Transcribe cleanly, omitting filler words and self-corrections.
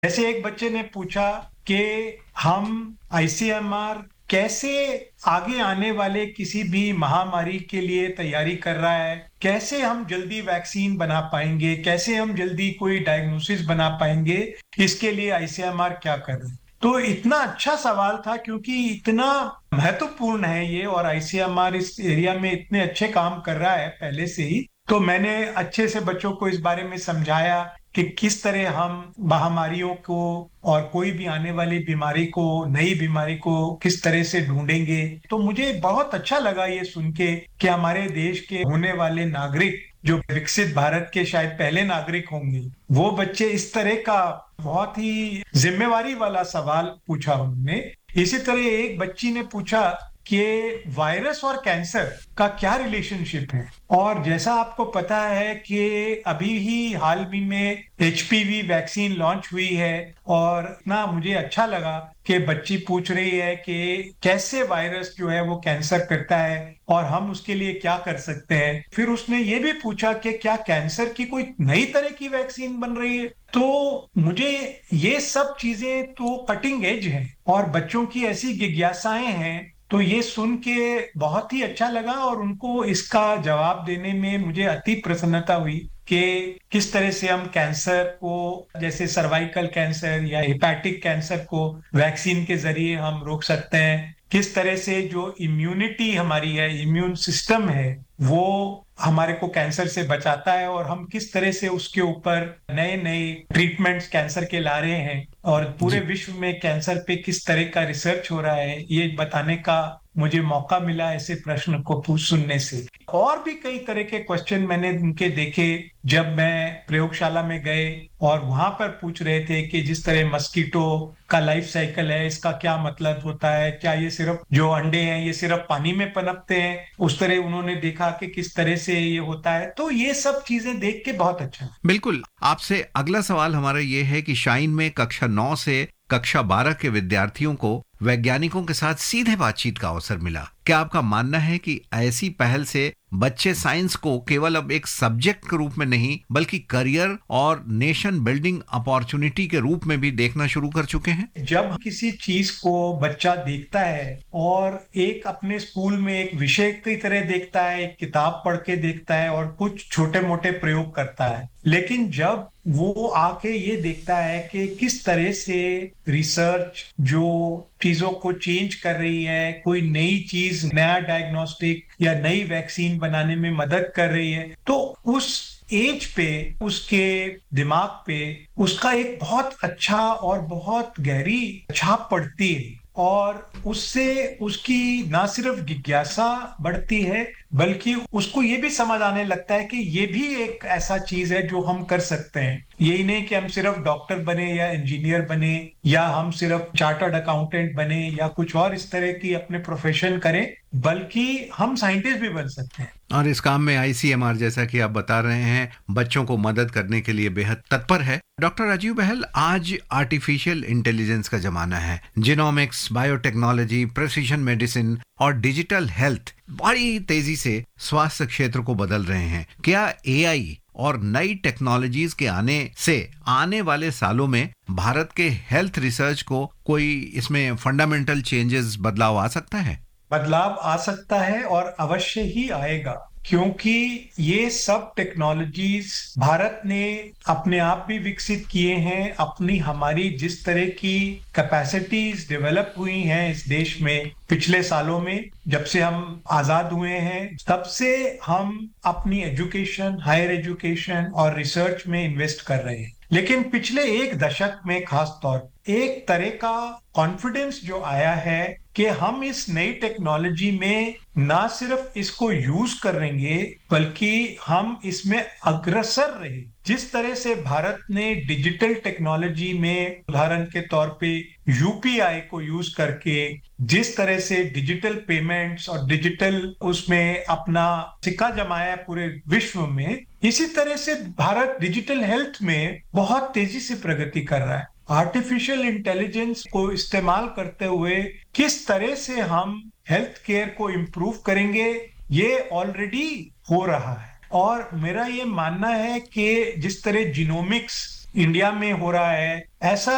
जैसे एक बच्चे ने पूछा कि हम आईसीएमआर कैसे आगे आने वाले किसी भी महामारी के लिए तैयारी कर रहा है, कैसे हम जल्दी वैक्सीन बना पाएंगे, कैसे हम जल्दी कोई डायग्नोसिस बना पाएंगे, इसके लिए आईसीएमआर क्या कर रहे हैं। तो इतना अच्छा सवाल था क्योंकि इतना महत्वपूर्ण है ये, और आईसीएमआर इस एरिया में इतने अच्छे काम कर रहा है पहले से ही। तो मैंने अच्छे से बच्चों को इस बारे में समझाया कि किस तरह हम महामारियों को और कोई भी आने वाली बीमारी को, नई बीमारी को किस तरह से ढूंढेंगे। तो मुझे बहुत अच्छा लगा ये सुन के कि हमारे देश के होने वाले नागरिक, जो विकसित भारत के शायद पहले नागरिक होंगे, वो बच्चे इस तरह का बहुत ही जिम्मेवारी वाला सवाल पूछा उन्होंने। इसी तरह एक बच्ची ने पूछा कि वायरस और कैंसर का क्या रिलेशनशिप है। और जैसा आपको पता है कि अभी ही हाल ही में एचपीवी वैक्सीन लॉन्च हुई है, और इतना मुझे अच्छा लगा कि बच्ची पूछ रही है कि कैसे वायरस जो है वो कैंसर करता है और हम उसके लिए क्या कर सकते हैं। फिर उसने ये भी पूछा कि क्या कैंसर की कोई नई तरह की वैक्सीन बन रही है। तो मुझे ये सब चीजें तो कटिंग एज है और बच्चों की ऐसी जिज्ञासाएं हैं, तो ये सुन के बहुत ही अच्छा लगा। और उनको इसका जवाब देने में मुझे अति प्रसन्नता हुई कि किस तरह से हम कैंसर को, जैसे सर्वाइकल कैंसर या हेपेटिक कैंसर को वैक्सीन के जरिए हम रोक सकते हैं, किस तरह से जो इम्यूनिटी हमारी है, इम्यून सिस्टम है, वो हमारे को कैंसर से बचाता है, और हम किस तरह से उसके ऊपर नए नए ट्रीटमेंट्स कैंसर के ला रहे हैं, और पूरे जी। विश्व में कैंसर पे किस तरह का रिसर्च हो रहा है, ये बताने का मुझे मौका मिला ऐसे प्रश्न को पूछ सुनने से। और भी कई तरह के क्वेश्चन मैंने उनके देखे जब मैं प्रयोगशाला में गए, और वहां पर पूछ रहे थे कि जिस तरह मस्कीटो का लाइफ साइकिल है, इसका क्या मतलब होता है, क्या ये सिर्फ जो अंडे हैं ये सिर्फ पानी में पनपते हैं, उस तरह उन्होंने देखा कि किस तरह से ये होता है। तो ये सब चीजें देख के बहुत अच्छा। बिल्कुल, आपसे अगला सवाल हमारा ये है कि शाइन में कक्षा 9 से कक्षा 12 के विद्यार्थियों को वैज्ञानिकों के साथ सीधे बातचीत का अवसर मिला। क्या आपका मानना है कि ऐसी पहल से बच्चे साइंस को केवल अब एक सब्जेक्ट के रूप में नहीं, बल्कि करियर और नेशन बिल्डिंग अपॉर्चुनिटी के रूप में भी देखना शुरू कर चुके हैं? जब किसी चीज को बच्चा देखता है और एक अपने स्कूल में एक विषय की तरह देखता है, एक किताब पढ़ के देखता है और कुछ छोटे मोटे प्रयोग करता है, लेकिन जब वो आके ये देखता है कि किस तरह से रिसर्च जो चीजों को चेंज कर रही है, कोई नई चीज, नया डायग्नोस्टिक या नई वैक्सीन बनाने में मदद कर रही है, तो उस एज पे उसके दिमाग पे उसका एक बहुत अच्छा और बहुत गहरी छाप पड़ती है, और उससे उसकी ना सिर्फ जिज्ञासा बढ़ती है, बल्कि उसको ये भी समझ आने लगता है कि ये भी एक ऐसा चीज है जो हम कर सकते हैं। यही नहीं कि हम सिर्फ डॉक्टर बने या इंजीनियर बने, या हम सिर्फ चार्टर्ड अकाउंटेंट बने या कुछ और इस तरह की अपने प्रोफेशन करें, बल्कि हम साइंटिस्ट भी बन सकते हैं। और इस काम में आईसीएमआर, जैसा कि आप बता रहे हैं, बच्चों को मदद करने के लिए बेहद तत्पर है। डॉक्टर राजीव बहल, आज आर्टिफिशियल इंटेलिजेंस का जमाना है। जिनोमिक्स, बायोटेक्नोलॉजी, प्रिसिजन मेडिसिन और डिजिटल हेल्थ बड़ी तेजी से स्वास्थ्य क्षेत्र को बदल रहे हैं। क्या एआई और नई टेक्नोलॉजीज के आने से आने वाले सालों में भारत के हेल्थ रिसर्च को कोई इसमें फंडामेंटल चेंजेस, बदलाव आ सकता है? बदलाव आ सकता है और अवश्य ही आएगा, क्योंकि ये सब टेक्नोलॉजीज भारत ने अपने आप भी विकसित किए हैं। अपनी हमारी जिस तरह की कैपेसिटीज डेवलप हुई हैं इस देश में पिछले सालों में, जब से हम आजाद हुए हैं, तब से हम अपनी एजुकेशन, हायर एजुकेशन और रिसर्च में इन्वेस्ट कर रहे हैं। लेकिन पिछले एक दशक में खास तौर एक तरह का कॉन्फिडेंस जो आया है कि हम इस नई टेक्नोलॉजी में ना सिर्फ इसको यूज करेंगे, बल्कि हम इसमें अग्रसर रहे। जिस तरह से भारत ने डिजिटल टेक्नोलॉजी में उदाहरण के तौर पे यूपीआई को यूज करके जिस तरह से डिजिटल पेमेंट्स और डिजिटल उसमें अपना सिक्का जमाया पूरे विश्व में, इसी तरह से भारत डिजिटल हेल्थ में बहुत तेजी से प्रगति कर रहा है। आर्टिफिशियल इंटेलिजेंस को इस्तेमाल करते हुए किस तरह से हम हेल्थ केयर को इम्प्रूव करेंगे, ये ऑलरेडी हो रहा है। और मेरा ये मानना है कि जिस तरह जिनोमिक्स इंडिया में हो रहा है, ऐसा